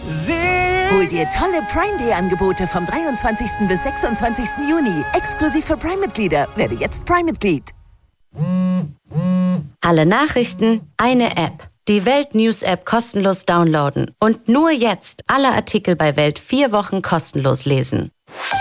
Hol dir tolle Prime-Day-Angebote vom 23. bis 26. Juni. Exklusiv für Prime-Mitglieder. Werde jetzt Prime-Mitglied. Alle Nachrichten, eine App. Die Welt-News-App kostenlos downloaden. Und nur jetzt alle Artikel bei Welt 4 Wochen kostenlos lesen.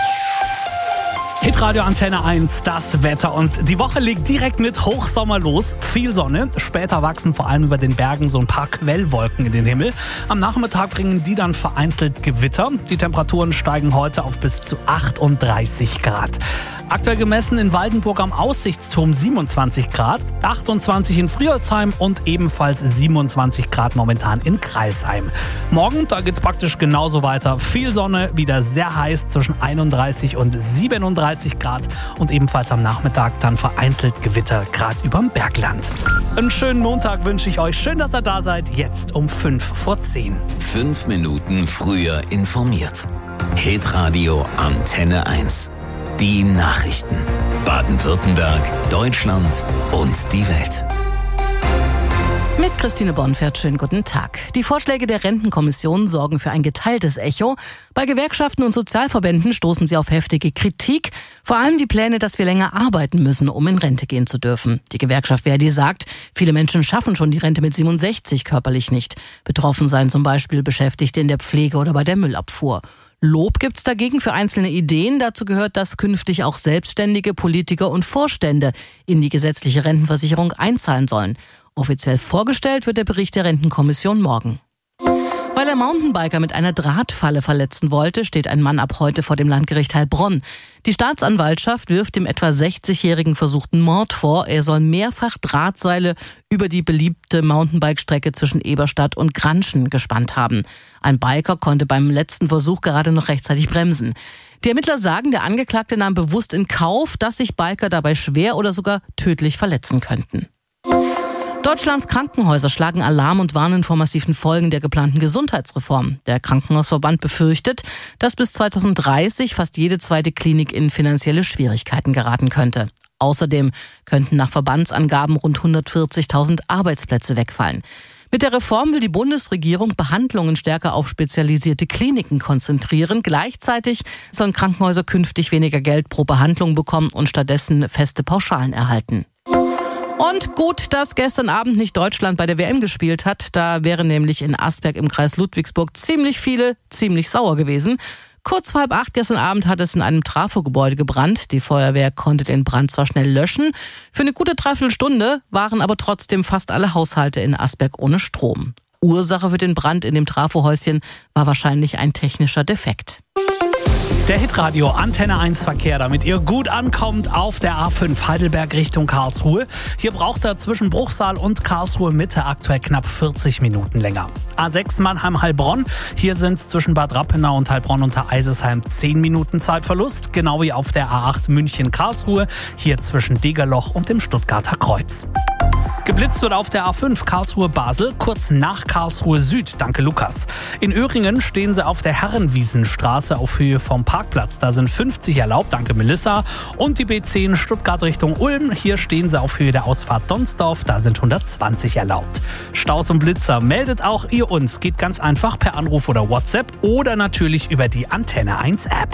Hitradio Antenne 1, das Wetter. Und die Woche legt direkt mit Hochsommer los. Viel Sonne. Später wachsen vor allem über den Bergen so ein paar Quellwolken in den Himmel. Am Nachmittag bringen die dann vereinzelt Gewitter. Die Temperaturen steigen heute auf bis zu 38 Grad. Aktuell gemessen in Waldenburg am Aussichtsturm 27 Grad, 28 in Friolzheim und ebenfalls 27 Grad momentan in Crailsheim. Morgen, da geht's praktisch genauso weiter. Viel Sonne, wieder sehr heiß zwischen 31 und 37 Grad und ebenfalls am Nachmittag dann vereinzelt Gewitter, gerade überm Bergland. Einen schönen Montag wünsche ich euch. Schön, dass ihr da seid. Jetzt um 5:10. 5 Minuten früher informiert. Hitradio Antenne 1. Die Nachrichten. Baden-Württemberg, Deutschland und die Welt. Mit Christine Bonfert, schönen guten Tag. Die Vorschläge der Rentenkommission sorgen für ein geteiltes Echo. Bei Gewerkschaften und Sozialverbänden stoßen sie auf heftige Kritik. Vor allem die Pläne, dass wir länger arbeiten müssen, um in Rente gehen zu dürfen. Die Gewerkschaft Verdi sagt, viele Menschen schaffen schon die Rente mit 67 körperlich nicht. Betroffen seien zum Beispiel Beschäftigte in der Pflege oder bei der Müllabfuhr. Lob gibt's dagegen für einzelne Ideen. Dazu gehört, dass künftig auch Selbstständige, Politiker und Vorstände in die gesetzliche Rentenversicherung einzahlen sollen. Offiziell vorgestellt wird der Bericht der Rentenkommission morgen. Weil er Mountainbiker mit einer Drahtfalle verletzen wollte, steht ein Mann ab heute vor dem Landgericht Heilbronn. Die Staatsanwaltschaft wirft dem etwa 60-jährigen versuchten Mord vor. Er soll mehrfach Drahtseile über die beliebte Mountainbike-Strecke zwischen Eberstadt und Granschen gespannt haben. Ein Biker konnte beim letzten Versuch gerade noch rechtzeitig bremsen. Die Ermittler sagen, der Angeklagte nahm bewusst in Kauf, dass sich Biker dabei schwer oder sogar tödlich verletzen könnten. Deutschlands Krankenhäuser schlagen Alarm und warnen vor massiven Folgen der geplanten Gesundheitsreform. Der Krankenhausverband befürchtet, dass bis 2030 fast jede zweite Klinik in finanzielle Schwierigkeiten geraten könnte. Außerdem könnten nach Verbandsangaben rund 140.000 Arbeitsplätze wegfallen. Mit der Reform will die Bundesregierung Behandlungen stärker auf spezialisierte Kliniken konzentrieren. Gleichzeitig sollen Krankenhäuser künftig weniger Geld pro Behandlung bekommen und stattdessen feste Pauschalen erhalten. Und gut, dass gestern Abend nicht Deutschland bei der WM gespielt hat. Da wären nämlich in Asberg im Kreis Ludwigsburg ziemlich viele ziemlich sauer gewesen. Kurz vor 7:30 gestern Abend hat es in einem Trafo-Gebäude gebrannt. Die Feuerwehr konnte den Brand zwar schnell löschen. Für eine gute Dreiviertelstunde waren aber trotzdem fast alle Haushalte in Asberg ohne Strom. Ursache für den Brand in dem Trafohäuschen war wahrscheinlich ein technischer Defekt. Der Hitradio Antenne 1 Verkehr, damit ihr gut ankommt auf der A5 Heidelberg Richtung Karlsruhe. Hier braucht er zwischen Bruchsal und Karlsruhe Mitte aktuell knapp 40 Minuten länger. A6 Mannheim-Heilbronn. Hier sind es zwischen Bad Rappenau und Heilbronn unter Eisesheim 10 Minuten Zeitverlust. Genau wie auf der A8 München-Karlsruhe. Hier zwischen Degerloch und dem Stuttgarter Kreuz. Geblitzt wird auf der A5 Karlsruhe-Basel, kurz nach Karlsruhe Süd. Danke, Lukas. In Öhringen stehen sie auf der Herrenwiesenstraße auf Höhe vom Parkplatz. Da sind 50 erlaubt. Danke, Melissa. Und die B10 Stuttgart Richtung Ulm. Hier stehen sie auf Höhe der Ausfahrt Donsdorf. Da sind 120 erlaubt. Staus und Blitzer meldet auch ihr uns. Geht ganz einfach per Anruf oder WhatsApp oder natürlich über die Antenne 1 App.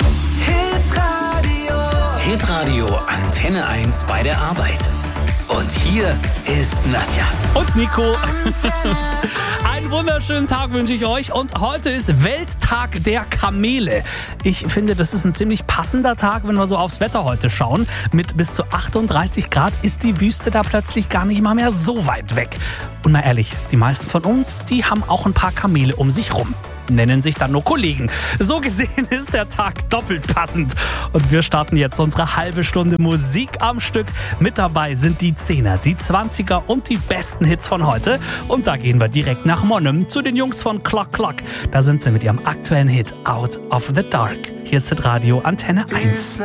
Hitradio Antenne 1 bei der Arbeit. Und hier ist Nadja. Und Nico. Einen wunderschönen Tag wünsche ich euch. Und heute ist Welttag der Kamele. Ich finde, das ist ein ziemlich passender Tag, wenn wir so aufs Wetter heute schauen. Mit bis zu 38 Grad ist die Wüste da plötzlich gar nicht mal mehr so weit weg. Und mal ehrlich, die meisten von uns, die haben auch ein paar Kamele um sich rum. Nennen sich dann nur Kollegen. So gesehen ist der Tag doppelt passend. Und wir starten jetzt unsere halbe Stunde Musik am Stück. Mit dabei sind die 10er, die 20er und die besten Hits von heute. Und da gehen wir direkt nach Monnem zu den Jungs von Clock Clock. Da sind sie mit ihrem aktuellen Hit Out of the Dark. Hier ist Hitradio Antenne 1.